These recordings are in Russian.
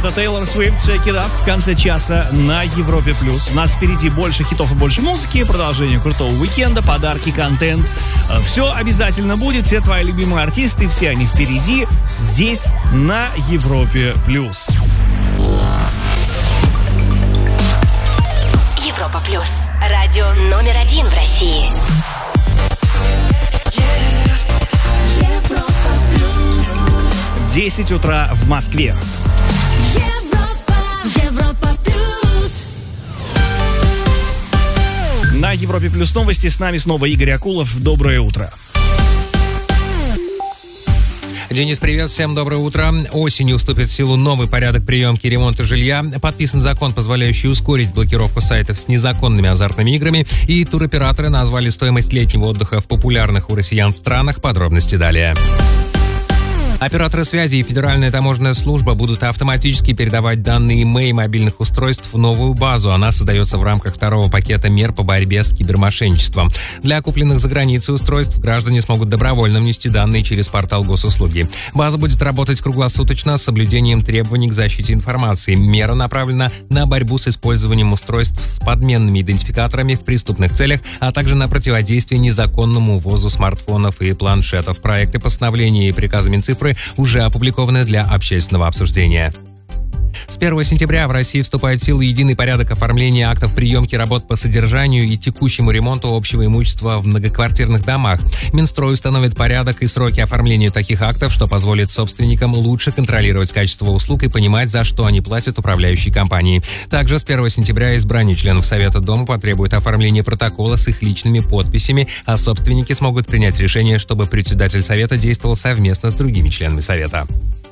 Это Тейлор Свифт, Check It Up в конце часа на Европе+. У нас впереди больше хитов и больше музыки, продолжение крутого уикенда, подарки, контент. Все обязательно будет, все твои любимые артисты, все они впереди, здесь на Европе+. Европа+. Радио номер 1 в России. 10 утра в Москве. Европа плюс. На Европе Плюс новости. С нами снова Игорь Акулов. Доброе утро. Денис, привет, всем доброе утро. Осенью вступит в силу новый порядок приемки и ремонта жилья. Подписан закон, позволяющий ускорить блокировку сайтов с незаконными азартными играми. И туроператоры назвали стоимость летнего отдыха в популярных у россиян странах. Подробности далее. Операторы связи и Федеральная таможенная служба будут автоматически передавать данные ИМЭИ мобильных устройств в новую базу. Она создается в рамках второго пакета мер по борьбе с кибермошенничеством. Для купленных за границей устройств граждане смогут добровольно внести данные через портал госуслуги. База будет работать круглосуточно с соблюдением требований к защите информации. Мера направлена на борьбу с использованием устройств с подменными идентификаторами в преступных целях, а также на противодействие незаконному ввозу смартфонов и планшетов. Проекты постановления и приказа Минцифры уже опубликованы для общественного обсуждения. С 1 сентября в России вступает в силу единый порядок оформления актов приемки работ по содержанию и текущему ремонту общего имущества в многоквартирных домах. Минстрой установит порядок и сроки оформления таких актов, что позволит собственникам лучше контролировать качество услуг и понимать, за что они платят управляющей компании. Также с 1 сентября избрание членов Совета Дома потребует оформления протокола с их личными подписями, а собственники смогут принять решение, чтобы председатель Совета действовал совместно с другими членами Совета.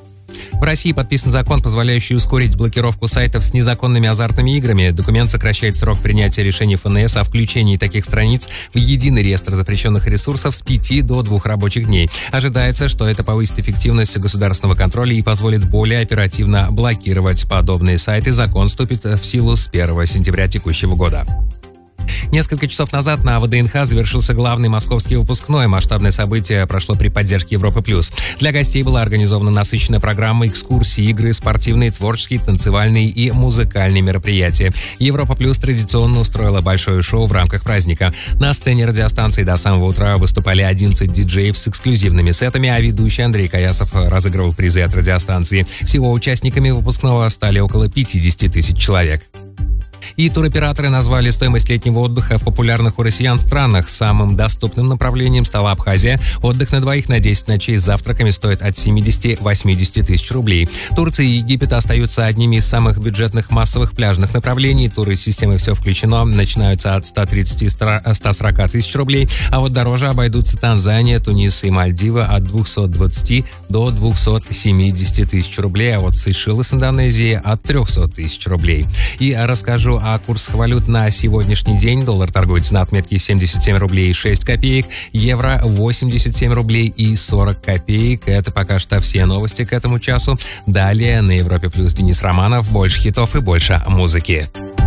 В России подписан закон, позволяющий ускорить блокировку сайтов с незаконными азартными играми. Документ сокращает срок принятия решений ФНС о включении таких страниц в единый реестр запрещенных ресурсов с 5 до 2 рабочих дней. Ожидается, что это повысит эффективность государственного контроля и позволит более оперативно блокировать подобные сайты. Закон вступит в силу с 1 сентября текущего года. Несколько часов назад на ВДНХ завершился главный московский выпускной. Масштабное событие прошло при поддержке Европы+. Для гостей была организована насыщенная программа, экскурсии, игры, спортивные, творческие, танцевальные и музыкальные мероприятия. Европа+ традиционно устроила большое шоу в рамках праздника. На сцене радиостанции до самого утра выступали 11 диджеев с эксклюзивными сетами, а ведущий Андрей Каясов разыгрывал призы от радиостанции. Всего участниками выпускного стали около 50 тысяч человек. И туроператоры назвали стоимость летнего отдыха в популярных у россиян странах. Самым доступным направлением стала Абхазия. Отдых на двоих на 10 ночей с завтраками стоит от 70-80 тысяч рублей. Турция и Египет остаются одними из самых бюджетных массовых пляжных направлений. Туры из системы «Все включено» начинаются от 130-140 тысяч рублей, а вот дороже обойдутся Танзания, Тунис и Мальдивы от 220 до 270 тысяч рублей, а вот Сейшелы с Индонезией от 300 тысяч рублей. И расскажу о курсах валют на сегодняшний день. Доллар торгуется на отметке 77 рублей и 6 копеек, евро 87 рублей и 40 копеек. Это пока что все новости к этому часу. Далее на Европе Плюс Денис Романов. Больше хитов и больше музыки.